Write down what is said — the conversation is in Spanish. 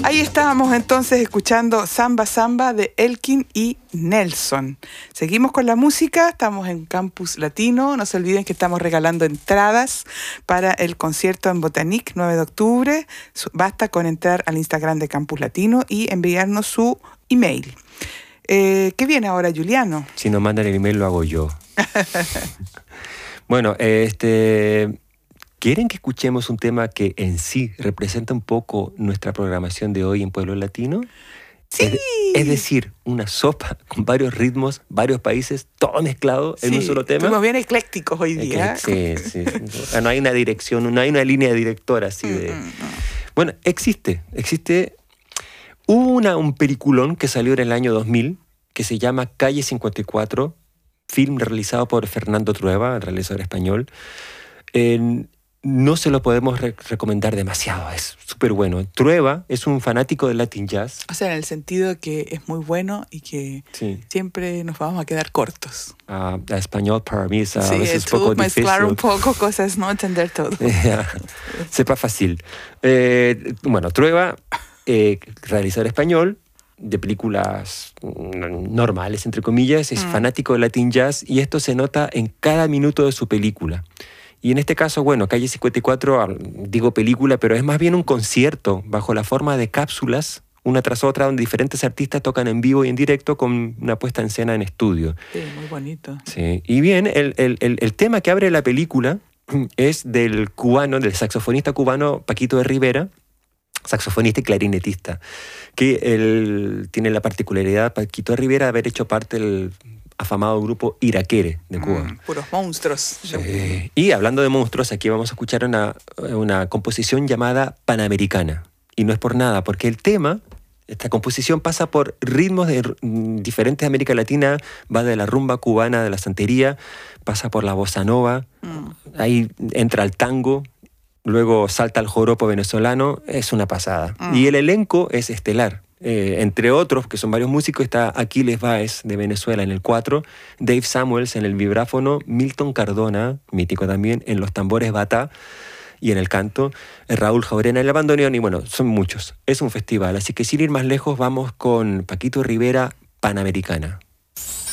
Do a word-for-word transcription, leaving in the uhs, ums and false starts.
Ahí estábamos entonces escuchando Samba Samba de Elkin y Nelson. Seguimos con la música, estamos en Campus Latino. No se olviden que estamos regalando entradas para el concierto en Botanique, nueve de octubre. Basta con entrar al Instagram de Campus Latino y enviarnos su email. Eh, ¿Qué viene ahora, Juliano? Si nos mandan el email, lo hago yo. Bueno, este... ¿quieren que escuchemos un tema que en sí representa un poco nuestra programación de hoy en Pueblo Latino? ¡Sí! Es, es decir, una sopa con varios ritmos, varios países, todo mezclado en sí, un solo tema. Estuvimos bien eclécticos hoy día. Sí, sí, sí. No hay una dirección, no hay una línea directora así de... Mm-hmm. Bueno, existe, existe... Hubo una, un peliculón que salió en el año dos mil que se llama Calle cincuenta y cuatro, film realizado por Fernando Trueba, el realizador español. En... No se lo podemos re recomendar demasiado, es súper bueno. Trueba es un fanático del Latin Jazz. O sea, en el sentido que es muy bueno y que sí. siempre nos vamos a quedar cortos. Uh, a español para mí es a sí, veces un poco difícil. mezclar un poco cosas, no entender todo. Yeah. Sepa fácil. Eh, bueno, Trueba, eh, realizador español de películas normales, entre comillas, es mm. fanático del Latin Jazz y esto se nota en cada minuto de su película. Y en este caso, bueno, Calle cincuenta y cuatro, digo película, pero es más bien un concierto bajo la forma de cápsulas, una tras otra, donde diferentes artistas tocan en vivo y en directo con una puesta en escena en estudio. Sí, muy bonito. Sí. Y bien, el, el, el, el tema que abre la película es del cubano, del saxofonista cubano Paquito de Rivera, saxofonista y clarinetista, que él tiene la particularidad, Paquito de Rivera, de haber hecho parte del afamado grupo Iraquere de Cuba. Mm, puros monstruos. Sí. Y hablando de monstruos, aquí vamos a escuchar una, una composición llamada Panamericana. Y no es por nada, porque el tema, esta composición pasa por ritmos de, diferentes de América Latina, va de la rumba cubana, de la santería, pasa por la bossa nova, mm. ahí entra el tango, luego salta al joropo venezolano, es una pasada. Mm. Y el elenco es estelar. Eh, entre otros, que son varios músicos, está Aquiles Báez de Venezuela en el cuatro, Dave Samuels en el vibráfono, Milton Cardona, mítico también, en los tambores bata y en el canto, Raúl Jaurena en el bandoneón, y bueno, son muchos. Es un festival, así que sin ir más lejos, vamos con Paquito Rivera, Panamericana.